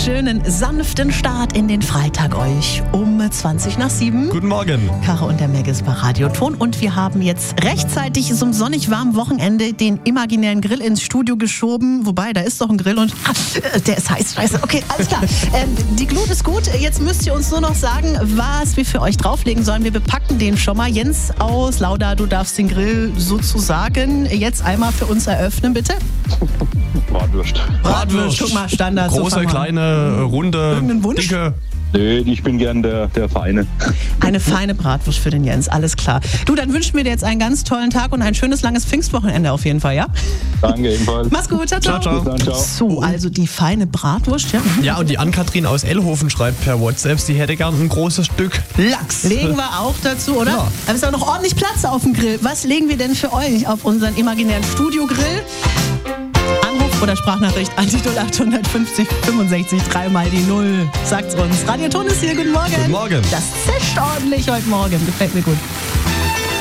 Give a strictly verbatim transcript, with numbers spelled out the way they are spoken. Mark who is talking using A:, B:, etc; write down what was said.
A: schönen, sanften Start in den Freitag euch um zwanzig nach sieben.
B: Guten Morgen.
A: Caro und der Meg ist bei Radioton und wir haben jetzt rechtzeitig zum sonnig warmen Wochenende den imaginären Grill ins Studio geschoben. Wobei, da ist doch ein Grill und ah, der ist heiß. Scheiße. Okay, alles klar. ähm, die Glut ist gut. Jetzt müsst ihr uns nur noch sagen, was wir für euch drauflegen sollen. Wir bepacken den schon mal. Jens aus Lauda, du darfst den Grill sozusagen jetzt einmal für uns eröffnen, bitte.
C: Bratwurst.
A: Bratwurst, guck mal, Standard.
B: Große,
A: so
B: kleine, runde,
A: Irgendein Wunsch?
B: dicke.
C: Nee, ich bin gern der, der Feine.
A: Eine feine Bratwurst für den Jens, alles klar. Du, dann wünschen wir dir jetzt einen ganz tollen Tag und ein schönes, langes Pfingstwochenende auf jeden Fall, ja?
C: Danke ebenfalls.
A: Mach's gut, ciao, ciao.
B: Ciao,
C: Bis dann, ciao.
A: So, also die feine Bratwurst, ja?
B: Ja, und die Ann-Kathrin aus Ellhofen schreibt per WhatsApp, sie hätte gern ein großes Stück Lachs.
A: Legen wir auch dazu, oder?
B: Ja.
A: Da ist auch noch ordentlich Platz auf dem Grill. Was legen wir denn für euch auf unseren imaginären Studiogrill? Anruf oder Sprachnachricht an die null acht fünfzig fünfundsechzig dreimal die null. Sagt's uns. Radioton ist hier, guten Morgen.
B: Guten Morgen.
A: Das zischt ordentlich heute Morgen. Gefällt mir gut.